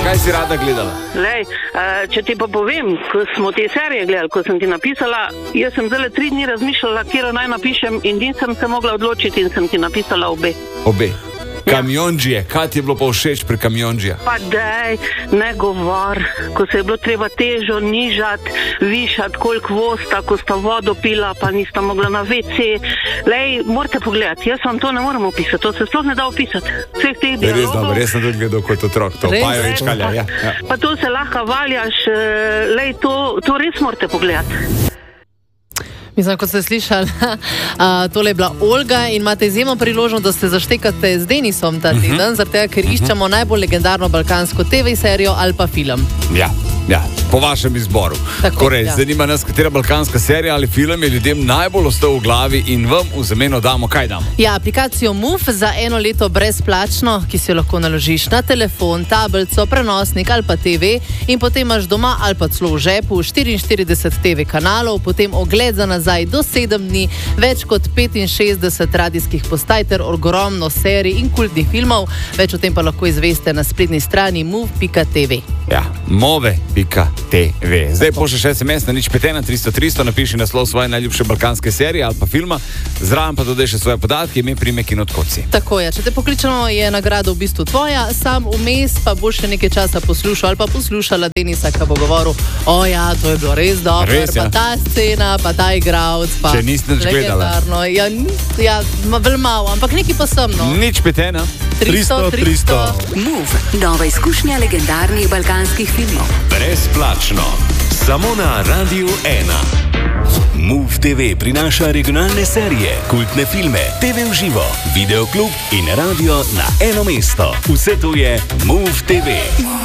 Kaj si rada gledala? Lej, če ti pa povem, ko smo te serije gledali, ko sem ti napisala, jaz sem zdaj 3 dni razmišljala, kjer naj napišem in nisem se mogla odločiti in sem ti napisala obe. Obe. Kamionđije, kaj ti je bilo pa všeč pri Kamionđija? Pa dej, ne govor, ko se je bilo treba težo nižati, višati, koliko vosta, ko sta vodo pila, pa nista mogla na WC. Lej, morate pogledati, jaz vam to ne morem opisati, to se sploh ne da opisati. Vseh teh dialogov. Res dobro, res sem tudi gledal kot otrok, to Pajovičkalja, ja. Pa to se lahko valjaš, lej, to res morate pogledati. Mislim, kot ste slišali, tole je bila Olga in imate izjemno priložnost, da se zaštekate z Denisom ta teden, zaradi tega, ker iščemo najbolj legendarno balkansko TV serijo ali pa film. Ja, po vašem izboru. Torej, zanima nas, katera balkanska serija ali film je ljudem najbolj ostal v glavi in vam v zameno damo, kaj damo? Ja, aplikacijo MOVE za 1 leto brezplačno, ki si jo lahko naložiš na telefon, tablico, prenosnik ali pa TV in potem imaš doma ali pa celo v žepu 44 TV kanalov, potem ogled za nazaj do 7 dni, več kot 65 radijskih postaj ter ogromno serij in kultnih filmov. Več o tem pa lahko izveste na spletni strani move.tv. Ja, move.tv. Zdaj pošlješ SMS na 051 300 300, napiši naslov svoje najljubše balkanske serije ali pa filma, zraven pa dodaj še svoje podatke, ime, priimek in od kod si. Tako je, če te pokličemo, je nagrada v bistvu tvoja, sam vmes pa boš še nekaj časa poslušal ali pa poslušala Denisa, ki bo govoril, ja, to je bilo res dobro, pa ta scena, pa ta igralec, pa če niste nič gledala. Ja, bolj malo, ampak nekaj pa sem, no. Nič 5-1. 300. Move, nova izkušnja legendarnih balkanskih filmov. Brezplačno, samo na Radiu 1. Move TV prinaša regionalne serije, kultne filme, TV v živo, videoklub in radio na eno mesto. Vse to je Move TV.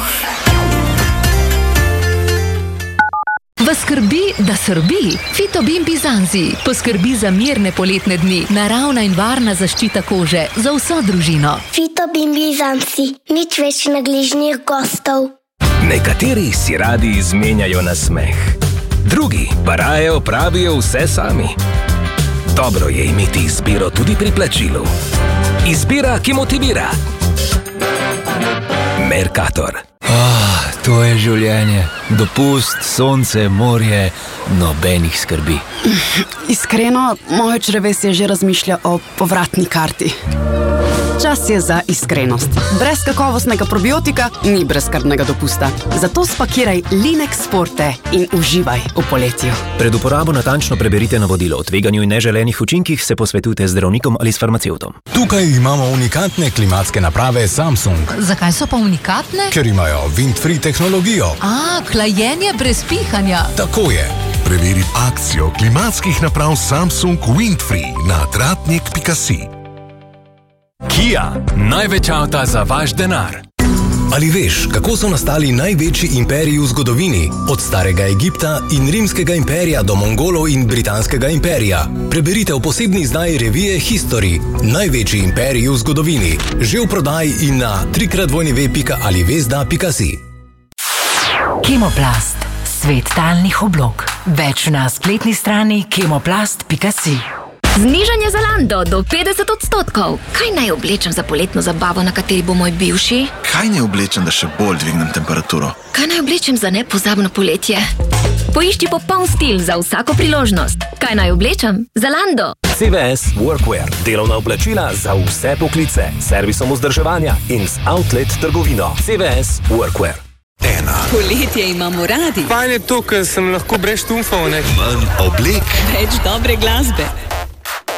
Vas skrbi, da srbi? Fitobin Bizanci poskrbi za mirne poletne dni, naravna in varna zaščita kože za vso družino. Fitobin Bizanci, nič več nagližnih gostov. Nekateri si radi izmenjajo na smeh, drugi pa raje opravijo vse sami. Dobro je imeti izbiro tudi pri plačilu. Izbira, ki motivira. Mercator. To je življenje. Dopust, sonce, morje, nobenih skrbi. Iskreno, moje črevesje že razmišlja o povratni karti. Čas je za iskrenost. Brez kakovostnega probiotika ni brezskrbnega dopusta. Zato spakiraj Linex Forte in uživaj v poletju. Pred uporabo natančno preberite navodilo. O tveganju in neželenih učinkih se posvetujte z zdravnikom ali s farmacevtom. Tukaj imamo unikatne klimatske naprave Samsung. Zakaj so pa unikatne? Ker imajo wind-free tehnologijo. Hlajenje brez pihanja. Tako je. Preveri akcijo klimatskih naprav Samsung Windfree na tratnik.si. Kia, največ avta za vaš denar. Ali veš, kako so nastali največji imperiji v zgodovini? Od starega Egipta in rimskega imperija do Mongolov in britanskega imperija. Preberite v posebni izdaji revije History. Največji imperiji v zgodovini. Že v prodaji in na www.alivezda.si. Kemoplast. Svet talnih oblog. Več na spletni strani kemoplast.si. Znižanje Zalando do 50%. Kaj naj oblečem za poletno zabavo, na kateri bo moj bivši? Kaj naj oblečem, da še bolj dvignem temperaturo? Kaj naj oblečem za nepozabno poletje? Poišči popoln stil za vsako priložnost. Kaj naj oblečem? Zalando. CVS Workwear. Delovna oblačila za vse poklice. Servisom vzdrževanja in z outlet trgovino. CVS Workwear. Poletje imamo radi. Fajn je to, ker sem lahko brez štumfov, ne? Manj oblek. Več dobre glasbe.